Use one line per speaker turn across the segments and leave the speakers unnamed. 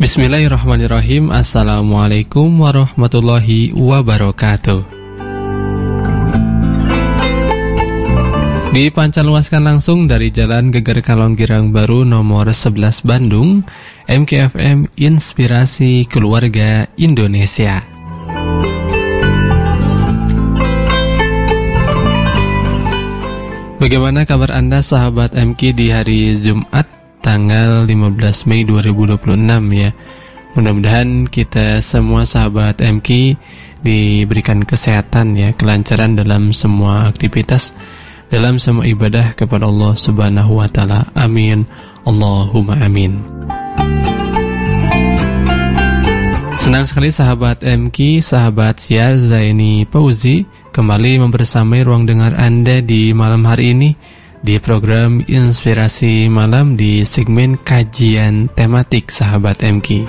Bismillahirrahmanirrahim. Assalamualaikum warahmatullahi wabarakatuh. Dipancarluaskan langsung dari Jalan Geger Kalong Girang Baru nomor 11 Bandung, MKFM Inspirasi Keluarga Indonesia. Bagaimana kabar Anda sahabat MK di hari Jumat tanggal 15 Mei 2026 ya. Mudah-mudahan kita semua sahabat MK diberikan kesehatan ya, kelancaran dalam semua aktivitas, dalam semua ibadah kepada Allah Subhanahu wa taala. Amin. Allahumma amin. Senang sekali sahabat MK, sahabat Syar Zaini Fauzi kembali membersamai ruang dengar Anda di malam hari ini di program Inspirasi Malam di segmen kajian tematik sahabat MK.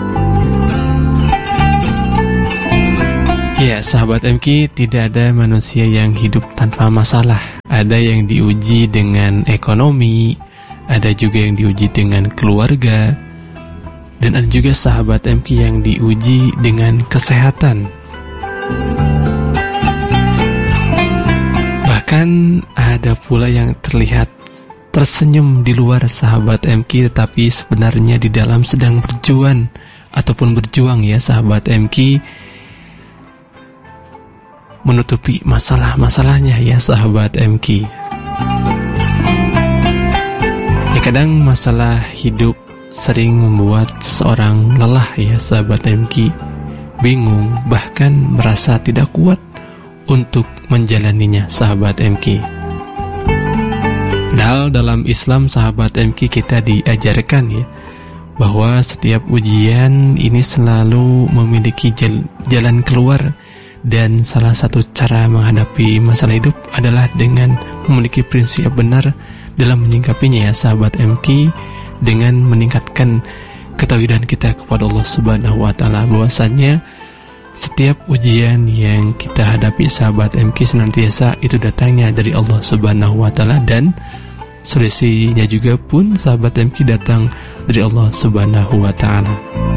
Ya, sahabat MK, tidak ada manusia yang hidup tanpa masalah. Ada yang diuji dengan ekonomi, ada juga yang diuji dengan keluarga, dan ada juga sahabat MK yang diuji dengan kesehatan. Bahkan ada pula yang terlihat tersenyum di luar sahabat MK, tetapi sebenarnya di dalam sedang berjuang ataupun berjuang ya sahabat MK, menutupi masalah-masalahnya ya sahabat MK. Ya, kadang masalah hidup sering membuat seseorang lelah ya sahabat MK, bingung, bahkan merasa tidak kuat untuk menjalaninya sahabat MK. Padahal dalam Islam sahabat MK kita diajarkan ya bahwa setiap ujian ini selalu memiliki jalan keluar, dan salah satu cara menghadapi masalah hidup adalah dengan memiliki prinsip benar dalam menyikapinya ya sahabat MK, dengan meningkatkan ketauhidan kita kepada Allah Subhanahu wa taala, bahwasanya setiap ujian yang kita hadapi sahabat MK senantiasa itu datangnya dari Allah Subhanahu wa taala, dan solusinya juga pun sahabat MK datang dari Allah Subhanahu wa taala.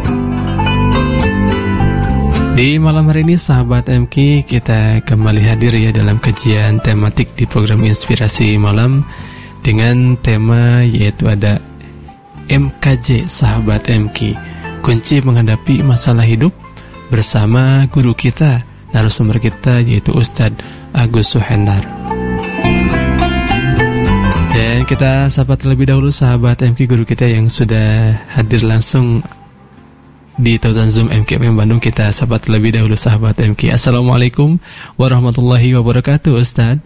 Di malam hari ini sahabat MK kita kembali hadir ya dalam kajian tematik di program Inspirasi Malam dengan tema yaitu ada MKJ sahabat MK, kunci menghadapi masalah hidup, bersama guru kita, narasumber kita yaitu Ustadz Agus Suhendar. Dan kita sapa terlebih dahulu sahabat MK guru kita yang sudah hadir langsung di tautan Zoom MKFM Bandung. Kita sapa terlebih dahulu sahabat MK. Assalamualaikum warahmatullahi wabarakatuh Ustadz.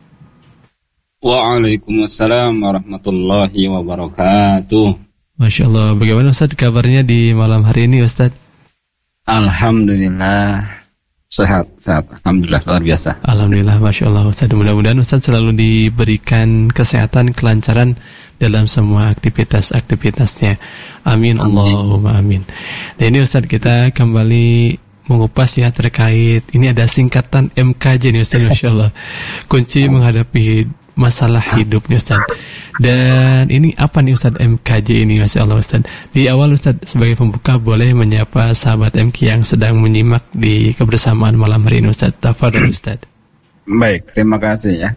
Waalaikumsalam warahmatullahi wabarakatuh.
Masya Allah, bagaimana Ustadz kabarnya di malam hari ini Ustadz?
Alhamdulillah sehat. Alhamdulillah luar biasa.
Alhamdulillah, Masya Allah Ustadz. Mudah-mudahan Ustadz selalu diberikan kesehatan, kelancaran dalam semua aktivitasnya. Amin. Allahumma amin. Dan ini Ustadz kita kembali mengupas ya terkait, ini ada singkatan MKJ nih Ustadz, Masya Allah, kunci menghadapi masalah hidup nih Ustadz. Dan ini apa nih Ustadz MKJ ini, Masya Allah Ustadz. Di awal Ustadz sebagai pembuka boleh menyapa sahabat MK yang sedang menyimak di kebersamaan malam hari ini Ustadz. Tafadhol Ustadz.
Baik, terima kasih ya.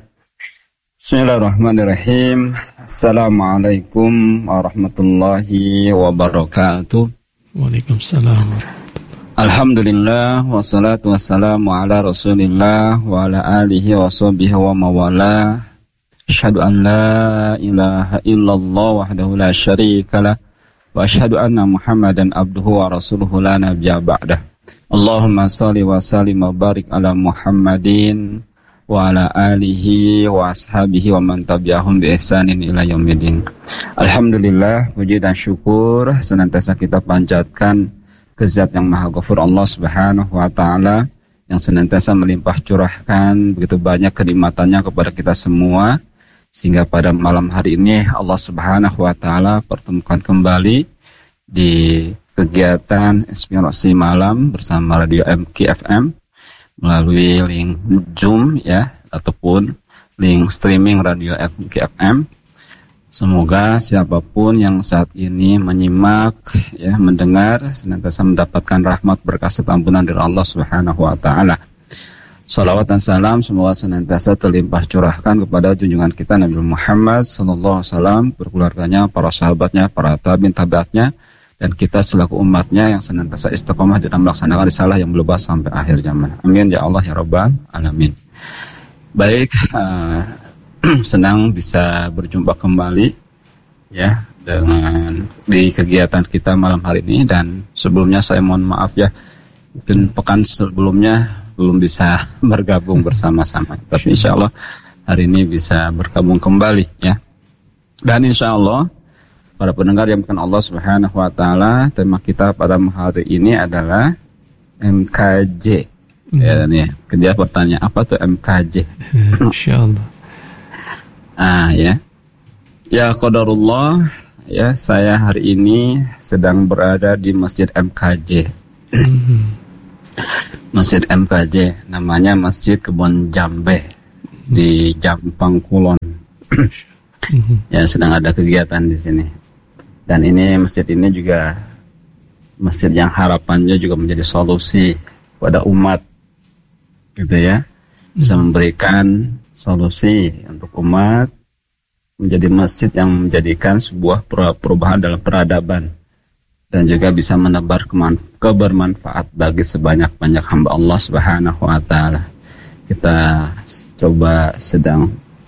Bismillahirrahmanirrahim. Assalamualaikum warahmatullahi wabarakatuh.
Waalaikumsalam.
Alhamdulillah wassalatu wassalamu ala Rasulillah wa ala alihi wa sahbihi wa mawala. Asyhadu an la ilaha illallah wahdahu la syarikalah wa asyhadu anna Muhammadan abduhu wa rasuluhu la nabiyya ba'dah. Allahumma shalli wa sallim wa barik ala Muhammadin wa ala alihi wa ashabihi wa man tabi'ahum bi ihsanin ila yaumiddin. Alhamdulillah, puji dan syukur senantiasa kita panjatkan ke Zat yang Maha Ghafur Allah Subhanahu wa taala yang senantiasa melimpah curahkan begitu banyak kenikmatannya kepada kita semua, sehingga pada malam hari ini Allah Subhanahu wa taala pertemukan kembali di kegiatan Inspirasi Malam bersama Radio MKFM melalui link Zoom ya, ataupun link streaming Radio MKFM. Semoga siapapun yang saat ini menyimak, ya, mendengar, senantiasa mendapatkan rahmat berkah serta ampunan dari Allah Subhanahu wa taala. Salawat dan salam semoga senantiasa terlimpah curahkan kepada junjungan kita Nabi Muhammad sallallahu alaihi wasallam, keluarganya, para sahabatnya, para tabi'in tabi'atnya, dan kita selaku umatnya yang senantiasa istiqomah dalam melaksanakan risalah yang berubah sampai akhir zaman. Amin ya Allah ya Rabbal alamin. Baik, senang bisa berjumpa kembali, ya, dengan di kegiatan kita malam hari ini. Dan sebelumnya saya mohon maaf, ya, mungkin pekan sebelumnya belum bisa bergabung bersama-sama, tapi insya Allah hari ini bisa bergabung kembali, ya. Dan insya Allah para pendengar yang bukan Allah Subhanahu wa taala, tema kita pada hari ini adalah MKJ. Ya, nih, dia bertanya, apa tuh MKJ?
Insyaallah.
Ya. Ya, qadarullah, ya, saya hari ini sedang berada di Masjid MKJ. Masjid MKJ, namanya Masjid Kebon Jambe di Jampang Kulon. Ya, sedang ada kegiatan di sini. Dan ini masjid ini juga masjid yang harapannya juga menjadi solusi pada umat, gitu ya, bisa memberikan solusi untuk umat, menjadi masjid yang menjadikan sebuah perubahan dalam peradaban, dan juga bisa menebar kebermanfaat bagi sebanyak-banyak hamba Allah Subhanahu wa taala. Kita coba sedang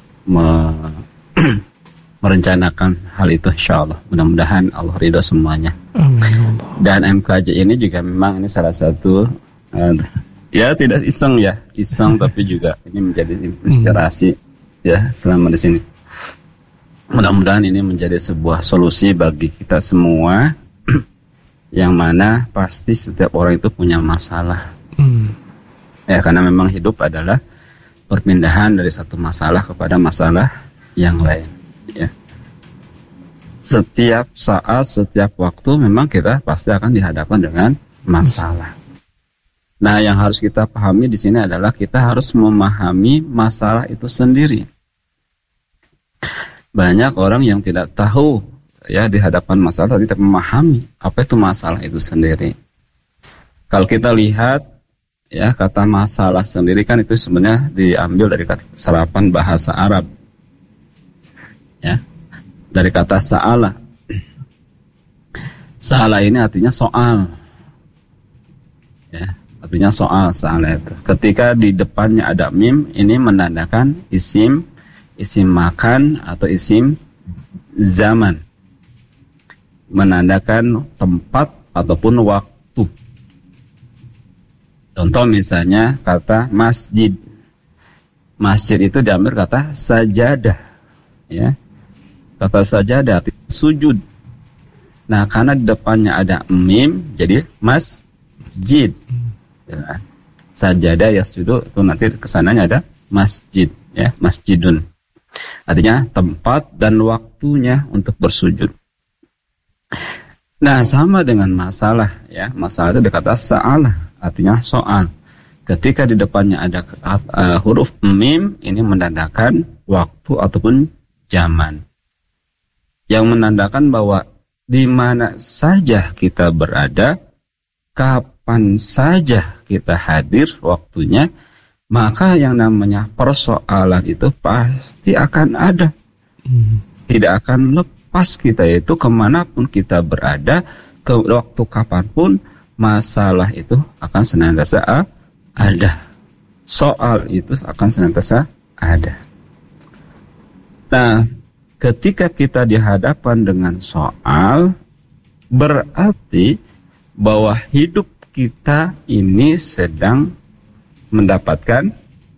merencanakan hal itu, insyaallah. Mudah-mudahan Allah ridho semuanya.
Amin.
Dan MKJ ini juga memang ini salah satu ya, tidak iseng tapi juga ini menjadi inspirasi, ya, selama di sini. Mudah-mudahan ini menjadi sebuah solusi bagi kita semua, yang mana pasti setiap orang itu punya masalah. Ya, karena memang hidup adalah perpindahan dari satu masalah kepada masalah yang lain, ya. Setiap saat, setiap waktu memang kita pasti akan dihadapkan dengan masalah. Nah, yang harus kita pahami di sini adalah kita harus memahami masalah itu sendiri. Banyak orang yang tidak tahu, ya, di hadapan masalah, tidak memahami apa itu masalah itu sendiri. Kalau kita lihat, ya, kata masalah sendiri kan itu sebenarnya diambil dari serapan bahasa Arab, ya, dari kata sa'ala. Sa'ala ini artinya soal, ya, artinya soal. Sa'ala itu ketika di depannya ada mim, ini menandakan isim makan atau isim zaman, menandakan tempat ataupun waktu. Contoh misalnya kata masjid. Masjid itu diambil kata sajadah, ya. Kata sajadah artinya sujud. Nah, karena di depannya ada mim, jadi masjid. Ya. Sajadah yasjudu, itu nanti kesananya ada masjid, ya, masjidun. Artinya tempat dan waktunya untuk bersujud. Nah, sama dengan masalah, ya. Masalah itu dikata sa'alah, artinya soal. Ketika di depannya ada huruf mim, ini menandakan waktu ataupun zaman, yang menandakan bahwa di mana saja kita berada, kapan saja kita hadir waktunya, maka yang namanya persoalan itu pasti akan ada. Tidak akan lepas kita itu kemanapun kita berada, ke waktu kapanpun, masalah itu akan senantiasa ada. Soal itu akan senantiasa ada. Nah, ketika kita dihadapan dengan soal, berarti bahwa hidup kita ini sedang mendapatkan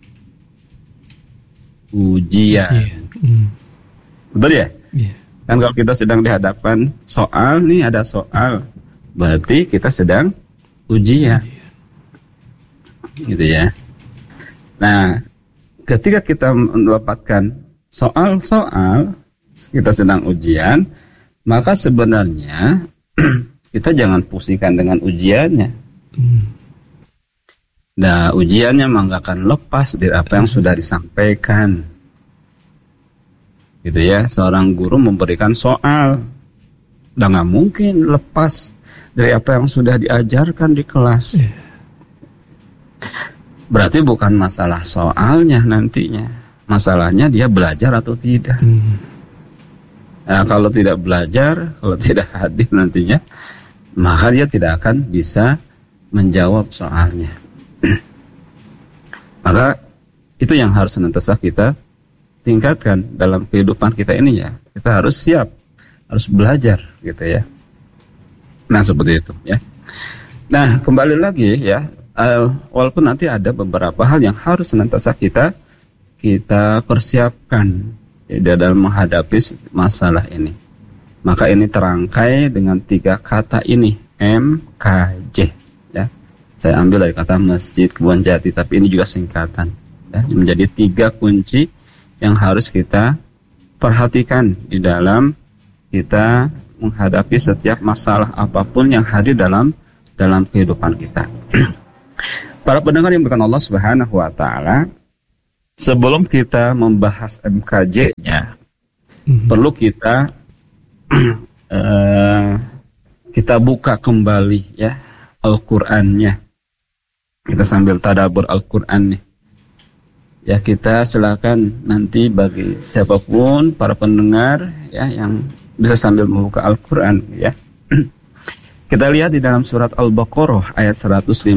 ujian. Betul ya?
Yeah.
Kan kalau kita sedang dihadapan soal, nih ada soal, berarti kita sedang ujian. Gitu ya. Nah, ketika kita mendapatkan soal-soal, kita sedang ujian, maka sebenarnya kita jangan pusingkan dengan ujiannya. Nah, ujiannya memang gak akan lepas dari apa yang sudah disampaikan. gitu ya. Seorang guru memberikan soal, dan nggak mungkin lepas dari apa yang sudah diajarkan di kelas. Berarti bukan masalah soalnya nantinya, masalahnya dia belajar atau tidak. Nah, kalau tidak belajar, kalau tidak hadir nantinya, maka dia tidak akan bisa menjawab soalnya. Maka itu yang harus senantiasa kita tingkatkan dalam kehidupan kita ini ya. Kita harus siap, harus belajar gitu ya. Nah seperti itu ya. Nah kembali lagi ya, walaupun nanti ada beberapa hal yang harus senantiasa kita persiapkan ya, dalam menghadapi masalah ini. Maka ini terangkai dengan 3 kata ini, MKJ ya. Saya ambil dari kata Masjid Kebon Jati, tapi ini juga singkatan ya. Menjadi 3 kunci yang harus kita perhatikan di dalam kita menghadapi setiap masalah apapun yang hadir dalam kehidupan kita. Para pendengar yang berkenan Allah Subhanahu wa taala, sebelum kita membahas MKJ-nya, perlu kita kita buka kembali ya Al-Qur'annya. Kita sambil tadabbur Al-Qur'an nih. Ya kita silakan nanti bagi siapapun para pendengar ya yang bisa sambil membuka Al-Qur'an ya. Kita lihat di dalam surat Al-Baqarah ayat 155.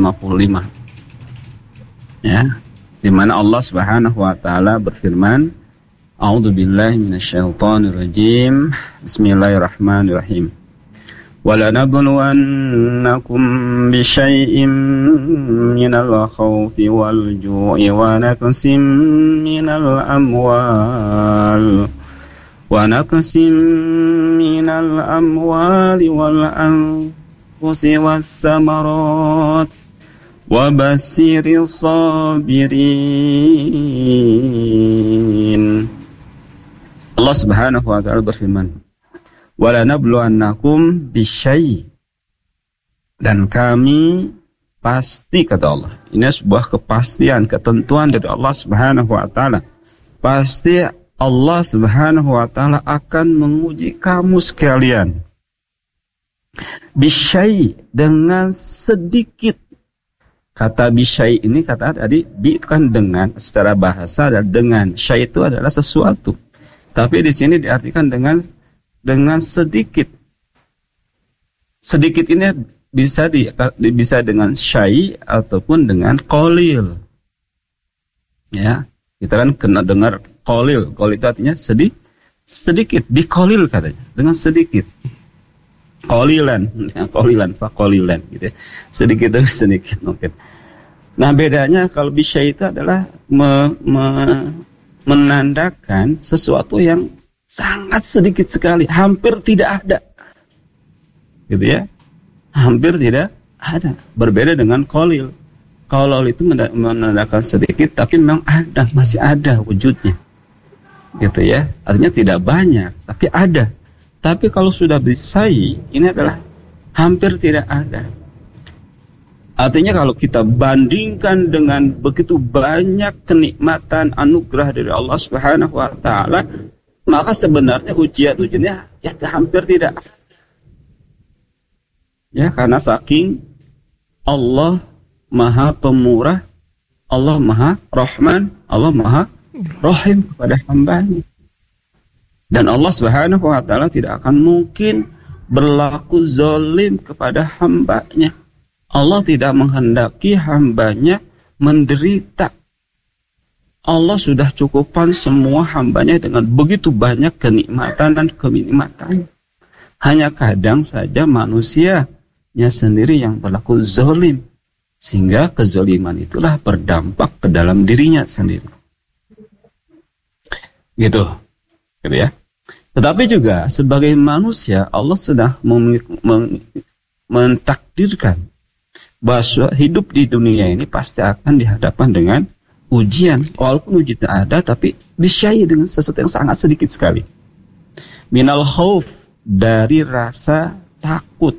Ya, di mana Allah Subhanahu wa taala berfirman, A'udzubillahi minasyaitonirrajim. Bismillahirrahmanirrahim. وَلَنَبْلُوَنَّكُمْ بِشَيْءٍ مِّنَ الْخَوْفِ وَالْجُوعِ وَنَقْصٍ مِّنَ الْأَمْوَالِ وَالْأَنفُسِ وَالثَّمَرَاتِ وَبَشِّرِ الصَّابِرِينَ. Allah Subhanahu wa taala berfirman, وَلَنَبْلُوَنَّكُمْ بِشَيْءٍ, dan kami pasti, kata Allah. Ini sebuah kepastian, ketentuan dari Allah Subhanahu wa taala. Pasti Allah Subhanahu wa taala akan menguji kamu sekalian. Bisyai, dengan sedikit. Kata bisyai ini, kata tadi, bi itu kan dengan, secara bahasa adalah dengan. Syai itu adalah sesuatu. Tapi di sini diartikan dengan sedikit. Sedikit ini bisa dengan syai ataupun dengan qalil. Ya, kita kan kena dengar qalil. Qalil itu artinya sedikit. Bi qalil katanya, dengan sedikit. Qalilan, ya, fa qalilan gitu ya. Sedikit demi sedikit mungkin. Nah, bedanya kalau bi syai itu adalah menandakan sesuatu yang sangat sedikit sekali, hampir tidak ada. Gitu ya. Hampir tidak ada. Berbeda dengan qalil. Qalil itu menandakan sedikit tapi memang ada, masih ada wujudnya. Gitu ya. Artinya tidak banyak, tapi ada. Tapi kalau sudah bisai, ini adalah hampir tidak ada. Artinya kalau kita bandingkan dengan begitu banyak kenikmatan anugerah dari Allah Subhanahu wa taala, maka sebenarnya ujian-ujiannya ya hampir tidak ada. Ya, karena saking Allah Maha Pemurah, Allah Maha Rahman, Allah Maha Rahim kepada hamba-Nya. Dan Allah Subhanahu wa taala tidak akan mungkin berlaku zalim kepada hamba-Nya. Allah tidak menghendaki hamba-Nya menderita. Allah sudah cukupkan semua hamba-Nya dengan begitu banyak kenikmatan dan kenikmatan. Hanya kadang saja manusianya sendiri yang berlaku zalim, sehingga kezaliman itulah berdampak ke dalam dirinya sendiri. Gitu ya. Tetapi juga sebagai manusia Allah sudah mentakdirkan bahwa hidup di dunia ini pasti akan dihadapkan dengan ujian. Walaupun ujian ada, tapi disyai dengan sesuatu yang sangat sedikit sekali. Minal khauf, dari rasa takut.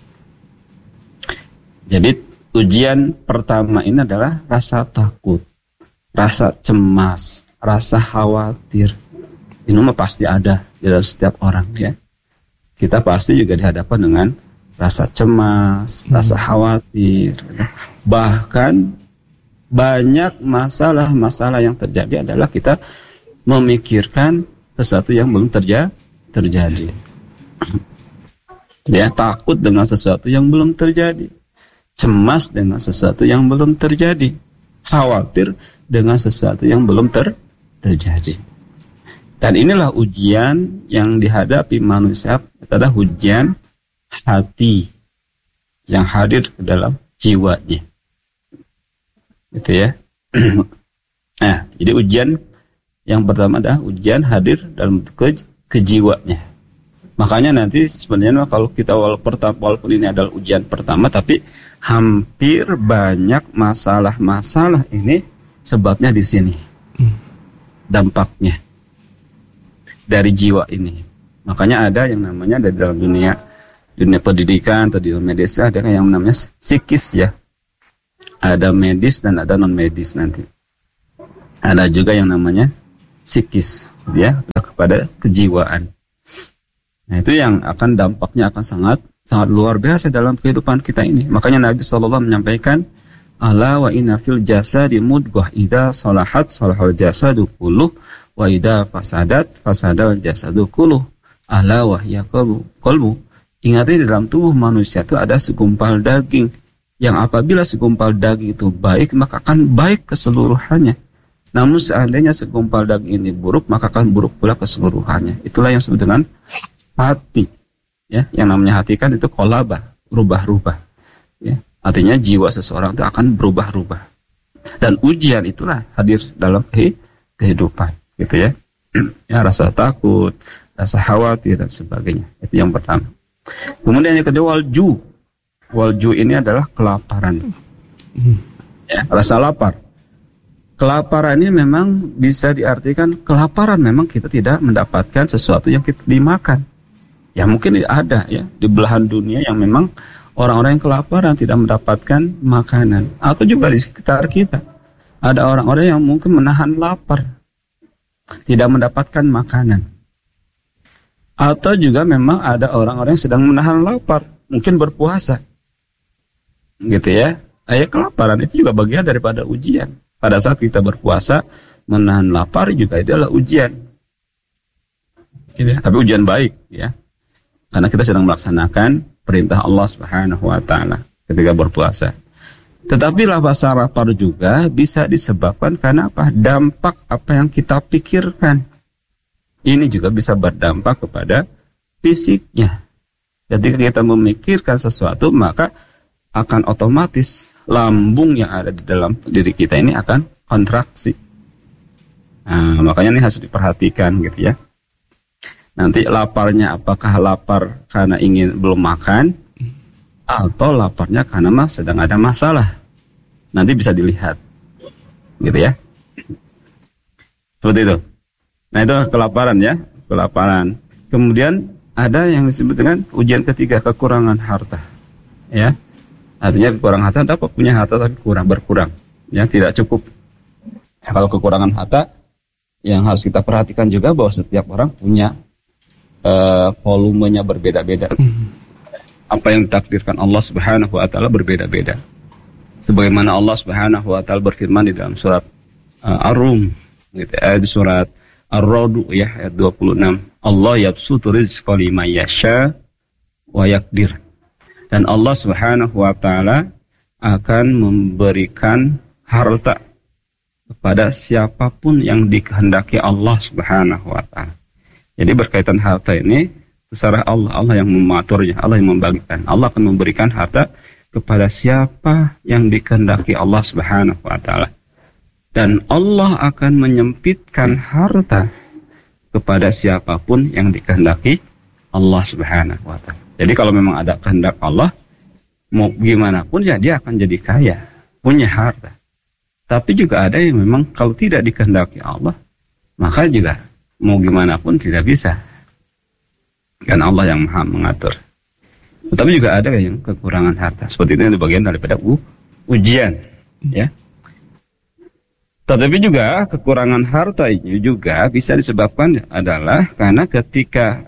Jadi ujian pertama ini adalah rasa takut, rasa cemas, rasa khawatir. Ini mah pasti ada di dalam setiap orang ya. Kita pasti juga dihadapkan dengan rasa cemas, rasa khawatir. Bahkan banyak masalah-masalah yang terjadi adalah kita memikirkan sesuatu yang belum terjadi. Ya, takut dengan sesuatu yang belum terjadi. Cemas dengan sesuatu yang belum terjadi. Khawatir dengan sesuatu yang belum terjadi. Dan inilah ujian yang dihadapi manusia, adalah ujian hati yang hadir ke dalam jiwanya. Gitu ya. Nah, jadi ujian yang pertama adalah ujian hadir dalam kejiwanya. Makanya nanti sebenarnya kalau kita walaupun ini adalah ujian pertama, tapi hampir banyak masalah-masalah ini sebabnya di sini. Dampaknya dari jiwa ini. Makanya ada yang namanya dari dalam dunia pendidikan atau di medis ada yang namanya psikis ya. Ada medis dan ada non medis nanti. Ada juga yang namanya psikis ya, kepada kejiwaan. Nah, itu yang akan dampaknya akan sangat luar biasa dalam kehidupan kita ini. Makanya Nabi SAW menyampaikan, ala wa inna fil jasadi mudghah idza salahat salahal jasadu kulluh wa idza fasadal jasadu kulluh ala wa hiya qalbu. Ingatlah di dalam tubuh manusia itu ada segumpal daging yang apabila segumpal daging itu baik maka akan baik keseluruhannya. Namun seandainya segumpal daging ini buruk maka akan buruk pula keseluruhannya. Itulah yang disebut dengan hati. Ya, yang namanya hati kan itu qalaba, rubah-rubah. Ya, artinya jiwa seseorang itu akan berubah-ubah. Dan ujian itulah hadir dalam kehidupan, gitu ya. Ya, rasa takut, rasa khawatir dan sebagainya. Itu yang pertama. Kemudian yang kedua walju. Walju ini adalah kelaparan. Ya, rasa lapar. Kelaparan ini memang bisa diartikan kelaparan memang kita tidak mendapatkan sesuatu yang kita dimakan. Ya mungkin ada ya di belahan dunia yang memang orang-orang yang kelaparan tidak mendapatkan makanan. Atau juga di sekitar kita ada orang-orang yang mungkin menahan lapar, tidak mendapatkan makanan. Atau juga memang ada orang-orang yang sedang menahan lapar, mungkin berpuasa. Gitu ya. Kelaparan itu juga bagian daripada ujian. Pada saat kita berpuasa, menahan lapar juga itu adalah ujian. Gitu ya. Tapi ujian baik ya. Karena kita sedang melaksanakan perintah Allah Subhanahu wa taala ketika berpuasa. Tetapi rasa lapar juga bisa disebabkan karena apa? Dampak apa yang kita pikirkan. Ini juga bisa berdampak kepada fisiknya. Ketika kita memikirkan sesuatu, maka akan otomatis lambung yang ada di dalam diri kita ini akan kontraksi. Nah, makanya ini harus diperhatikan gitu ya. Nanti laparnya apakah lapar karena belum makan atau laparnya karena sedang ada masalah. Nanti bisa dilihat. Gitu ya. Seperti itu. Nah, itu kelaparan ya, kelaparan. Kemudian ada yang disebut dengan ujian ketiga, kekurangan harta. Ya. Artinya kekurangan harta, dapat punya harta tapi berkurang. Ya, tidak cukup. Kalau kekurangan harta, yang harus kita perhatikan juga bahwa setiap orang punya volumenya berbeda-beda. Apa yang ditakdirkan Allah Subhanahu wa taala berbeda-beda. Sebagaimana Allah Subhanahu wa taala berfirman di dalam surat Ar-Rum, gitu, di surat Ar-Ra'd ya ayat 26. Allah yabsutu rizqa liman yasha wa yaqdir. Dan Allah Subhanahu wa taala akan memberikan harta kepada siapapun yang dikehendaki Allah Subhanahu wa taala. Jadi berkaitan harta ini terserah Allah, Allah yang mengaturnya, Allah yang membagikan. Allah akan memberikan harta kepada siapa yang dikehendaki Allah Subhanahu wa taala. Dan Allah akan menyempitkan harta kepada siapapun yang dikehendaki Allah Subhanahu wa taala. Jadi kalau memang ada kehendak Allah, mau gimana pun ya dia akan jadi kaya, punya harta. Tapi juga ada yang memang kalau tidak dikehendaki Allah, maka juga mau gimana pun tidak bisa. Karena Allah yang Maha mengatur. Tetapi juga ada yang kekurangan harta. Seperti itu yang bagian daripada ujian, ya. Tetapi juga kekurangan harta ini juga bisa disebabkan adalah karena ketika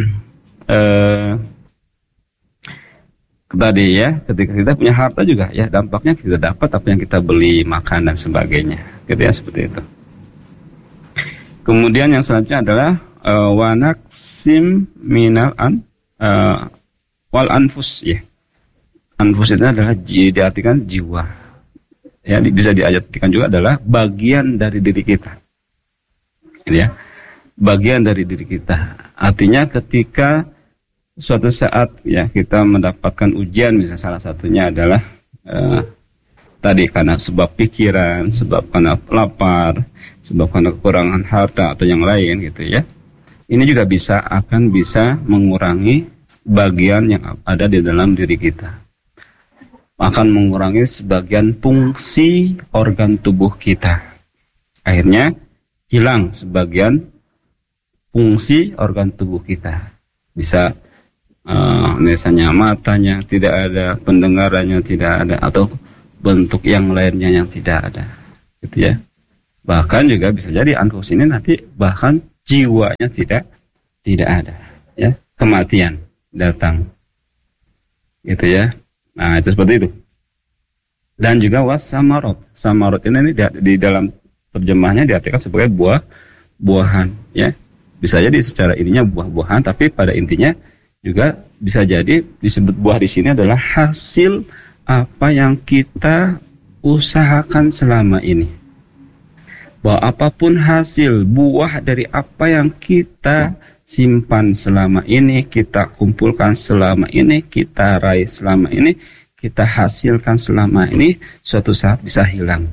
tadi ya, ketika kita punya harta juga ya dampaknya kita dapat apa yang kita beli, makan dan sebagainya, gitu ya, seperti itu. Kemudian yang selanjutnya adalah wanaksim minal wal anfus ya. Anfus itu adalah diartikan jiwa. Ya, bisa diartikan juga adalah bagian dari diri kita. Ya. Bagian dari diri kita. Artinya ketika suatu saat ya kita mendapatkan ujian, misalnya salah satunya adalah tadi karena sebab pikiran, sebab karena lapar, sebab karena kekurangan harta atau yang lain gitu ya. Ini juga akan bisa mengurangi bagian yang ada di dalam diri kita. Akan mengurangi sebagian fungsi organ tubuh kita. Akhirnya hilang sebagian fungsi organ tubuh kita. Bisa misalnya matanya tidak ada, pendengarannya tidak ada, atau bentuk yang lainnya yang tidak ada, gitu ya. Bahkan juga bisa jadi anfus ini nanti bahkan jiwanya tidak ada, ya, kematian datang, gitu ya. Nah, itu seperti itu. Dan juga samarot ini di dalam terjemahnya diartikan sebagai buah-buahan, ya. Bisa jadi secara ininya buah-buahan, tapi pada intinya juga bisa jadi disebut buah di sini adalah hasil apa yang kita usahakan selama ini. Bahwa apapun hasil buah dari apa yang kita simpan selama ini, kita kumpulkan selama ini, kita raih selama ini, kita hasilkan selama ini, suatu saat bisa hilang.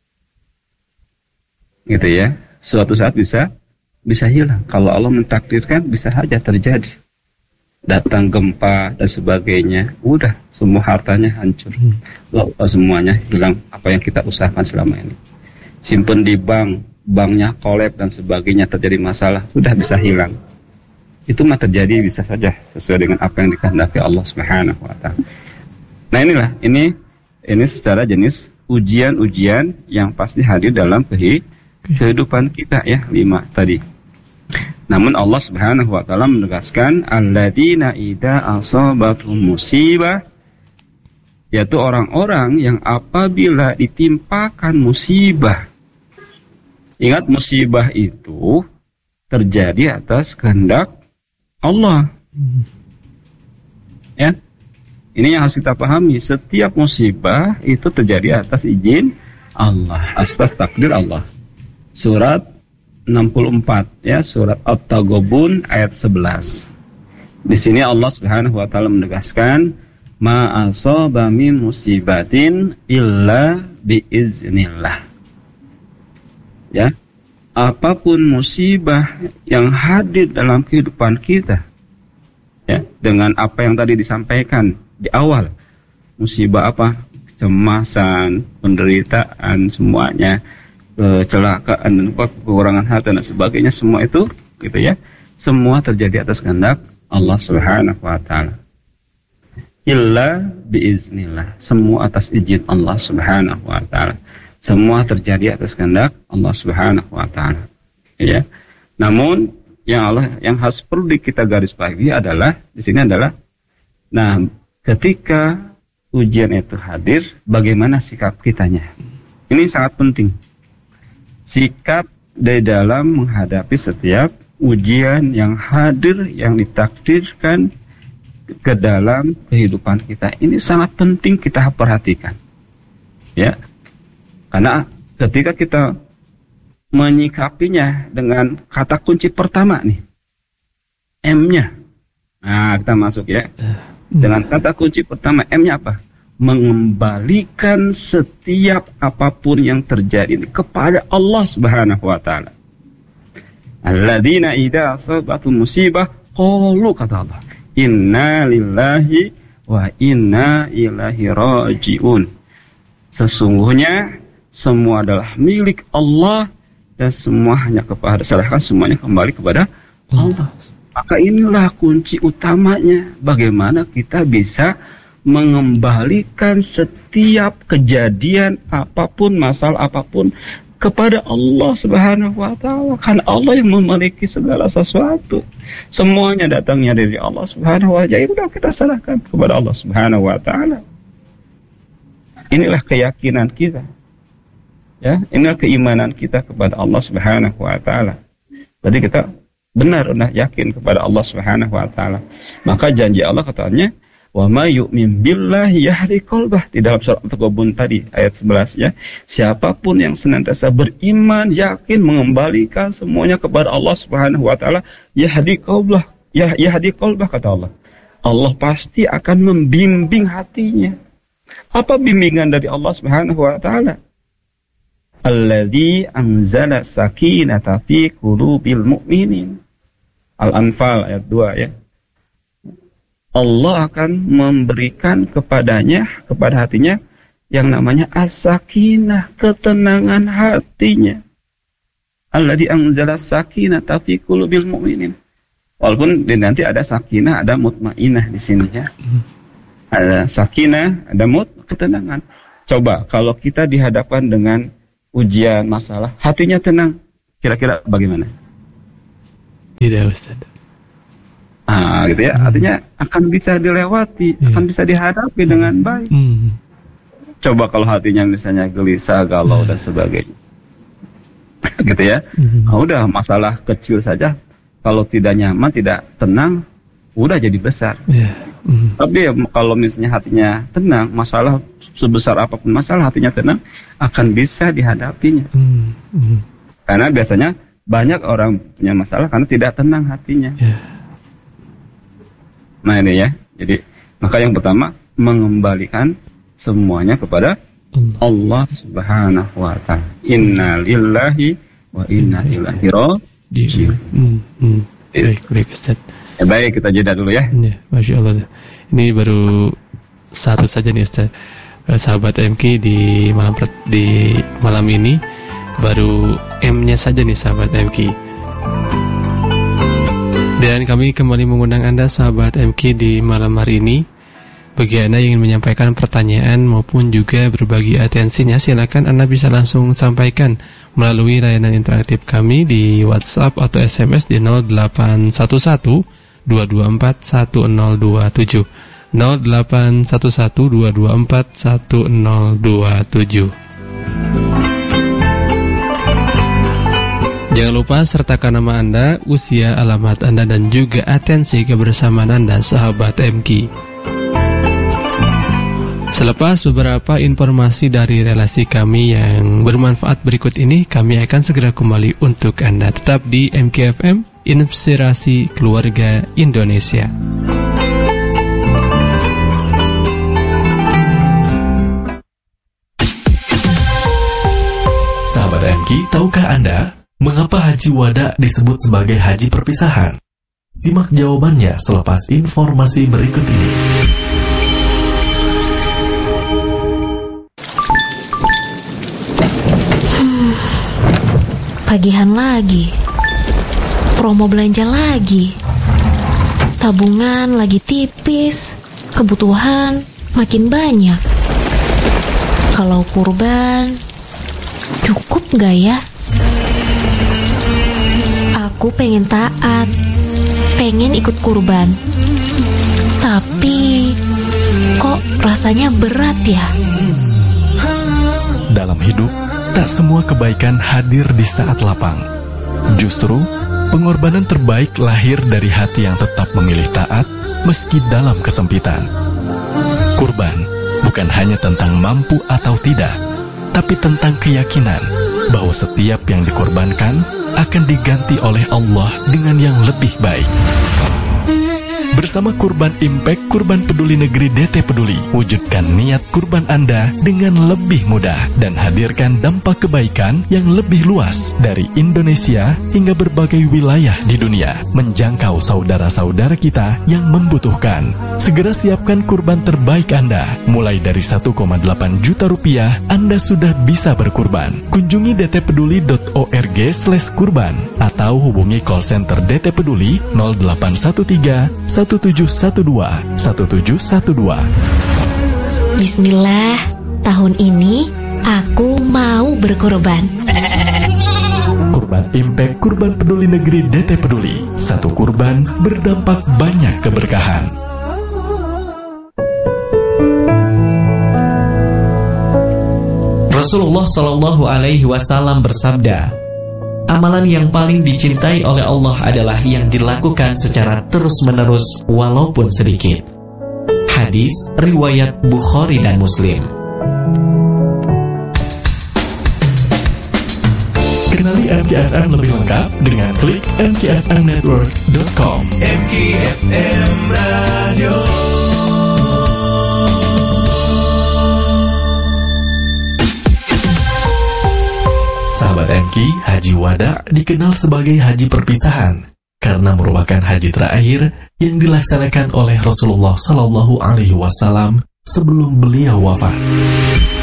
Gitu ya. Suatu saat bisa hilang. Kalau Allah mentakdirkan bisa saja terjadi. Datang gempa dan sebagainya, udah semua hartanya hancur. Semuanya hilang apa yang kita usahakan selama ini. Simpen di banknya kolab dan sebagainya, terjadi masalah, sudah bisa hilang. Itu mah terjadi bisa saja sesuai dengan apa yang dikehendaki Allah Subhanahu wa taala. Nah, ini secara jenis ujian-ujian yang pasti hadir dalam kehidupan kita ya, 5 tadi. Namun Allah Subhanahu wa taala menegaskan alladzina idza asabathum musibah, yaitu orang-orang yang apabila ditimpakan musibah. Ingat, musibah itu terjadi atas kehendak Allah. Ya. Ini yang harus kita pahami, setiap musibah itu terjadi atas izin Allah, atas takdir Allah. Surat 64 ya, surat At-Taghabun ayat 11. Di sini Allah Subhanahu wa taala menegaskan ma asaba min musibatin illa biiznillah. Ya. Apapun musibah yang hadir dalam kehidupan kita, ya, dengan apa yang tadi disampaikan di awal, musibah apa? Kecemasan, penderitaan, semuanya, kecelakaan, kekurangan harta dan sebagainya, semua itu, gitu ya, semua terjadi atas kehendak Allah Subhanahu wa taala. Illa biiznillah, semua atas izin Allah Subhanahu wa taala. Semua terjadi atas kehendak Allah Subhanahu wa taala. Ya. Namun yang harus perlu kita garis bawahi adalah di sini adalah, nah, ketika ujian itu hadir, bagaimana sikap kitanya? Ini sangat penting. Sikap di dalam menghadapi setiap ujian yang hadir, yang ditakdirkan ke dalam kehidupan kita. Ini sangat penting kita perhatikan. Ya. Karena ketika kita menyikapinya dengan kata kunci pertama nih, M-nya. Nah, kita masuk ya. Dengan kata kunci pertama, M-nya apa? Mengembalikan setiap apapun yang terjadi kepada Allah Subhanahu wa taala. Alladzina idza asabathum musibah qalu, kata Allah, inna lillahi wa inna ilaihi rajiun. Sesungguhnya semua adalah milik Allah dan semua hanya kepada, serahkan semuanya kembali kepada Allah. Maka inilah kunci utamanya, bagaimana kita bisa mengembalikan setiap kejadian apapun, masalah apapun kepada Allah Subhanahu wa ta'ala, karena Allah yang memiliki segala sesuatu, semuanya datangnya dari Allah Subhanahu wa ta'ala. Jadi udah kita serahkan kepada Allah Subhanahu wa ta'ala. Inilah keyakinan kita, ya, inilah keimanan kita kepada Allah Subhanahu wa ta'ala. Berarti kita benar-benar yakin kepada Allah Subhanahu wa ta'ala. Maka janji Allah katanya, wa may yu'min billahi yahdi qalbah, di dalam surat Al-Taghabun tadi ayat 11 ya. Siapapun yang senantiasa beriman, yakin, mengembalikan semuanya kepada Allah Subhanahu wa taala, yahdi qalbah, yahdi qalbah kata Allah. Allah pasti akan membimbing hatinya. Apa bimbingan dari Allah Subhanahu wa taala? Alladzi anzala sakinata fi qulubil mu'minin. Al-Anfal ayat 2 ya. Allah akan memberikan kepadanya, kepada hatinya yang namanya as-sakinah, ketenangan hatinya. Alladzi anzala sakinata fi qulubil mu'minin. Walaupun nanti ada sakinah, ada mutmainah di sini ya. Ada sakinah, ada ketenangan. Coba kalau kita dihadapkan dengan ujian, masalah, hatinya tenang, kira-kira bagaimana?
Tidak, Ustaz.
Gitu ya, artinya akan bisa dilewati, akan bisa dihadapi dengan baik. Coba kalau hatinya misalnya gelisah, galau dan sebagainya, gitu ya. Udah masalah kecil saja, kalau tidak nyaman, tidak tenang, udah jadi besar. Tapi kalau misalnya hatinya tenang, masalah sebesar apapun masalah, hatinya tenang, akan bisa dihadapinya. Karena biasanya banyak orang punya masalah karena tidak tenang hatinya. Nah ini ya, jadi maka yang pertama mengembalikan semuanya kepada Allah Subhanahu wa ta'ala. Inna lillahi wa inna ilaihi raji'un.
Baik Ustaz.
Ya, baik, kita jeda dulu ya.
Masya Allah. Ini baru satu saja nih Ustaz. Sahabat MK di malam ini baru M-nya saja nih sahabat MK. Dan kami kembali mengundang Anda sahabat MK di malam hari ini. Bagi Anda yang ingin menyampaikan pertanyaan maupun juga berbagi atensinya, silakan Anda bisa langsung sampaikan melalui layanan interaktif kami di WhatsApp atau SMS di 0811 224 1027 0811 224 1027. Jangan lupa sertakan nama Anda, usia, alamat Anda, dan juga atensi kebersamaan Anda, sahabat MK. Selepas beberapa informasi dari relasi kami yang bermanfaat berikut ini, kami akan segera kembali untuk Anda. Tetap di MKFM, Inspirasi Keluarga Indonesia.
Sahabat MK, tahukah Anda mengapa Haji Wada disebut sebagai haji perpisahan? Simak jawabannya selepas informasi berikut ini.
Pagihan lagi, promo belanja lagi, tabungan lagi tipis, kebutuhan makin banyak. Kalau kurban, cukup gak ya? Aku pengen taat, pengen ikut kurban, tapi kok rasanya berat ya?
Dalam hidup, tak semua kebaikan hadir di saat lapang. Justru, pengorbanan terbaik lahir dari hati yang tetap memilih taat meski dalam kesempitan. Kurban bukan hanya tentang mampu atau tidak, tapi tentang keyakinan bahwa setiap yang dikorbankan akan diganti oleh Allah dengan yang lebih baik. Bersama Kurban Impact, Kurban Peduli Negeri DT Peduli, wujudkan niat kurban Anda dengan lebih mudah dan hadirkan dampak kebaikan yang lebih luas dari Indonesia hingga berbagai wilayah di dunia, menjangkau saudara-saudara kita yang membutuhkan. Segera siapkan kurban terbaik Anda. Mulai dari 1,8 juta rupiah, Anda sudah bisa berkurban. Kunjungi dtpeduli.org/kurban atau hubungi call center DT Peduli 0813 1712.
Bismillah, tahun ini aku mau berkorban.
Kurban Impact Kurban Peduli Negeri DT Peduli. Satu kurban berdampak banyak keberkahan.
Rasulullah Shallallahu Alaihi Wasallam bersabda, amalan yang paling dicintai oleh Allah adalah yang dilakukan secara terus-menerus walaupun sedikit. Hadis riwayat Bukhari dan Muslim.
Kenali MKFM lebih lengkap dengan klik mkfmnetwork.com.
MKFM Radio.
Sahabat MK, Haji Wada dikenal sebagai haji perpisahan karena merupakan haji terakhir yang dilaksanakan oleh Rasulullah Sallallahu Alaihi Wasallam sebelum beliau wafat.